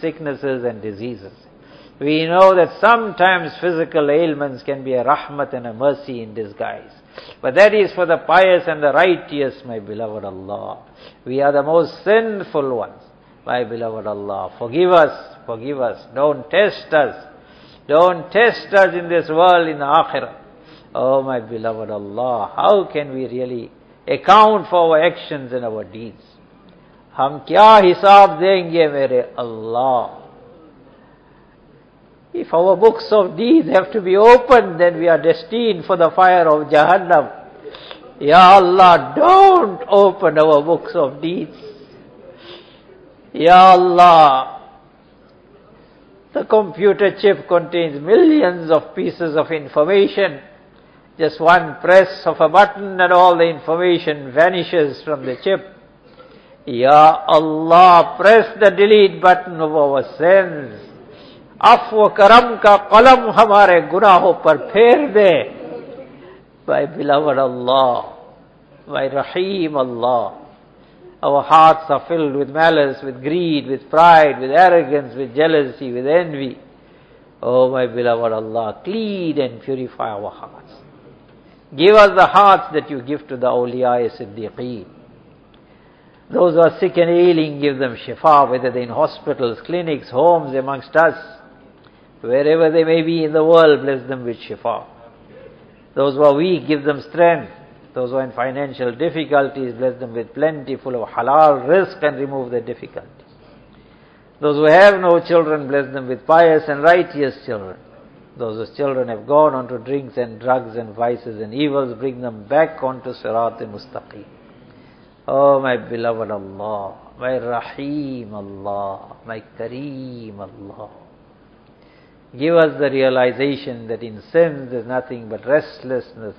sicknesses and diseases. We know that sometimes physical ailments can be a rahmat and a mercy in disguise. But that is for the pious and the righteous, my beloved Allah. We are the most sinful ones, my beloved Allah. Forgive us, forgive us. Don't test us. Don't test us in this world, in the akhirah. Oh, my beloved Allah, how can we really account for our actions and our deeds? Hum kya hisab denge, mere Allah? If our books of deeds have to be opened, then we are destined for the fire of Jahannam. Ya Allah, don't open our books of deeds. Ya Allah, the computer chip contains millions of pieces of information. Just one press of a button and all the information vanishes from the chip. Ya Allah, press the delete button of our sins. Afwa karam ka qalam hamare gunahon par pher de. My beloved Allah, my Rahim Allah, our hearts are filled with malice, with greed, with pride, with arrogance, with jealousy, with envy. Oh, my beloved Allah, clean and purify our hearts. Give us the hearts that you give to the awliya siddiqeen. Those who are sick and ailing, give them shifa, whether they're in hospitals, clinics, homes amongst us. Wherever they may be in the world, bless them with shifa. Those who are weak, give them strength. Those who are in financial difficulties, bless them with plenty, full of halal rizq, and remove their difficulties. Those who have no children, bless them with pious and righteous children. Those whose children have gone on to drinks and drugs and vices and evils, bring them back onto Sirat al-Mustaqim. Oh, my beloved Allah, my Rahim Allah, my Kareem Allah. Give us the realization that in sin there's nothing but restlessness.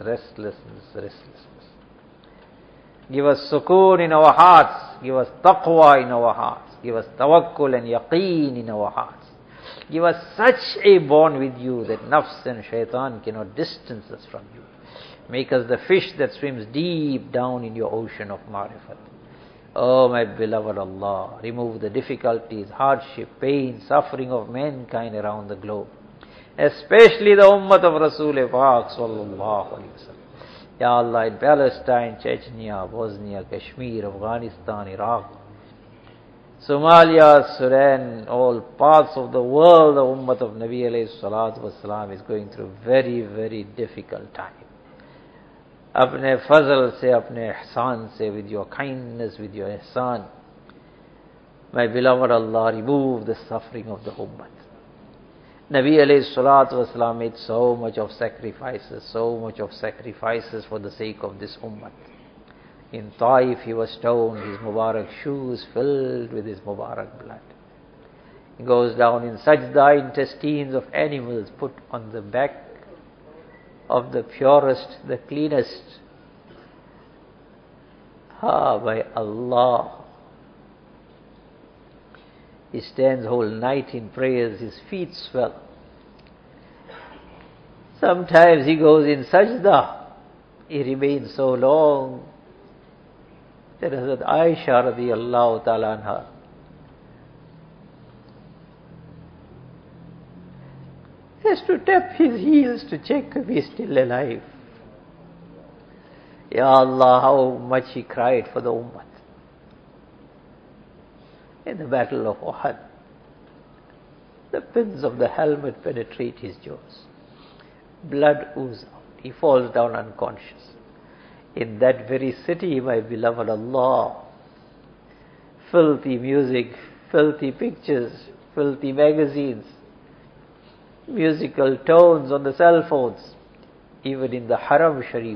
Give us sukoon in our hearts. Give us taqwa in our hearts. Give us tawakkul and yaqeen in our hearts. Give us such a bond with you that nafs and shaitan cannot distance us from you. Make us the fish that swims deep down in your ocean of marifat. Oh, my beloved Allah, remove the difficulties, hardship, pain, suffering of mankind around the globe. Especially the ummah of Rasul Pak sallallahu alayhi wa sallam. Ya Allah, in Palestine, Chechnya, Bosnia, Kashmir, Afghanistan, Iraq, Somalia, Sudan, all parts of the world, the ummah of Nabi alayhi salatu wasalam is going through very, very difficult time. Apne fazl se, apne ihsan se, with your kindness, with your ihsan, my beloved Allah, remove the suffering of the ummah. Nabi alayhi salatu wasalam made so much of sacrifices for the sake of this ummah. In Taif he was stoned, his Mubarak shoes filled with his Mubarak blood. He goes down in sajda, intestines of animals put on the back of the purest, the cleanest. By Allah. He stands whole night in prayers, his feet swell. Sometimes he goes in sajda, he remains so long that Hazrat Aisha radiyallahu ta'ala anha has to tap his heels to check if he's still alive. Ya Allah, how much he cried for the ummah. In the battle of Uhud, the pins of the helmet penetrate his jaws. Blood oozes out. He falls down unconscious. In that very city, my beloved Allah, filthy music, filthy pictures, filthy magazines, musical tones on the cell phones, even in the Haram Sharif.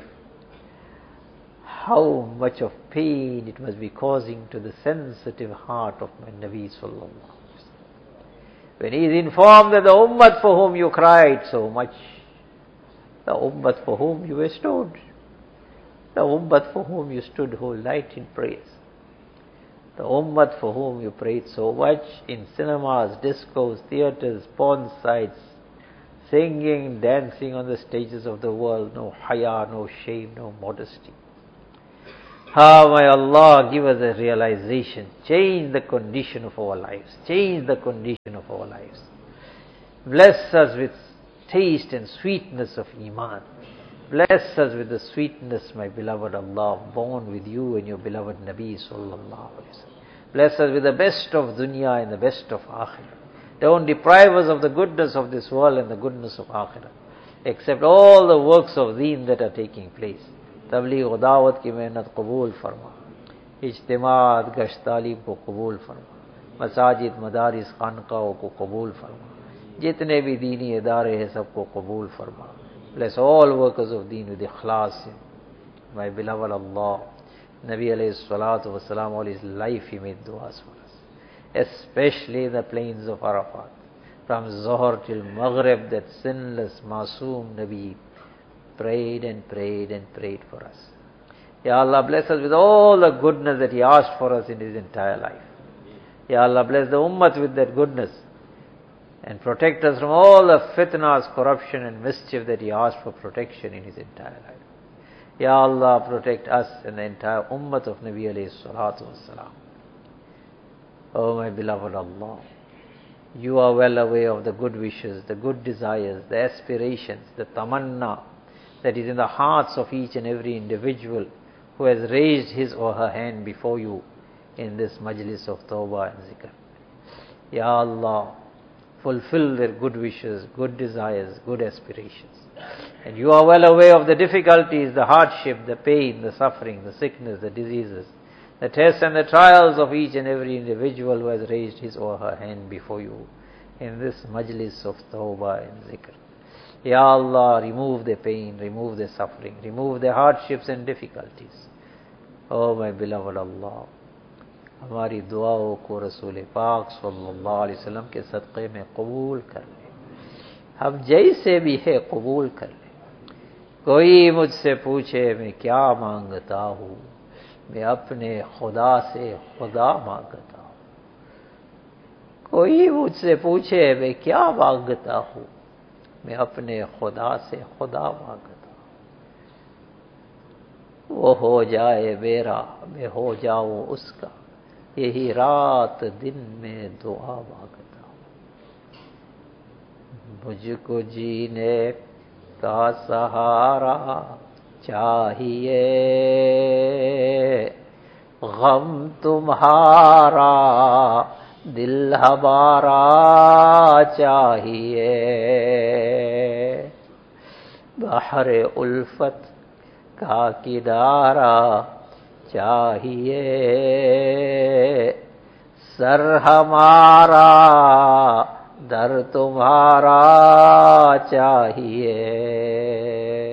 How much of pain it must be causing to the sensitive heart of my Nabi sallallahu alaihi wasallam. When he is informed that the ummah for whom you cried so much, the ummah for whom you were stoned, the ummah for whom you stood whole night in prayers, the ummah for whom you prayed so much in cinemas, discos, theatres, porn sites, singing, dancing on the stages of the world, no haya, no shame, no modesty. Ah, my Allah, give us a realization. Change the condition of our lives. Change the condition of our lives. Bless us with taste and sweetness of Iman. Bless us with the sweetness, my beloved Allah, born with you and your beloved Nabi sallallahu alaihi wasallam. Bless us with the best of dunya and the best of akhirah. Don't deprive us of the goodness of this world and the goodness of akhirah. Accept all the works of deen that are taking place. تبلیغ و دعوت کی محنت قبول فرما، اجتماعات گشت تعلیم کو قبول فرما، مساجد مدارس خانقاہوں کو قبول فرما، جتنے بھی دینی ادارے ہیں سب کو قبول فرما. Bless all workers of deen with ikhlas. My beloved Allah, Nabi alayhi salatu wasalam, all his life he made du'as for us, especially in the plains of Arafat. From Zohar till Maghrib, that sinless Masoom Nabi prayed and prayed and prayed for us. Ya Allah, bless us with all the goodness that he asked for us in his entire life. Ya Allah, bless the ummah with that goodness and protect us from all the fitnas, corruption and mischief that he asked for protection in his entire life. Ya Allah, protect us and the entire ummah of Nabi alayhi salatu wassalam. Oh my beloved Allah, you are well aware of the good wishes, the good desires, the aspirations, the tamanna that is in the hearts of each and every individual who has raised his or her hand before you in this majlis of tawbah and zikr. Ya Allah, fulfill their good wishes, good desires, good aspirations. And you are well aware of the difficulties, the hardship, the pain, the suffering, the sickness, the diseases, the tests and the trials of each and every individual who has raised his or her hand before you in this majlis of tawbah and zikr. Ya Allah, remove their pain, remove their suffering, remove their hardships and difficulties. Oh my beloved Allah, ہماری دعاؤں کو رسول پاک صلی اللہ علیہ وسلم کے صدقے میں قبول کر لے. ہم جیسے بھی ہے قبول کر لے. کوئی مجھ سے پوچھے میں کیا مانگتا ہوں، میں اپنے خدا سے خدا مانگتا ہوں. کوئی مجھ سے پوچھے میں کیا مانگتا ہوں، میں اپنے خدا سے خدا مانگتا ہوں. وہ ہو جائے میرا، میں ہو جاؤں اس کا، یہی رات دن میں دعا مانگتا ہوں. مجھ کو جینے کا سہارا چاہیے، غم تمہارا دل ہمارا چاہیے. بحر الفت کا کنارہ چاہیے، سر ہمارا در تمہارا چاہیے.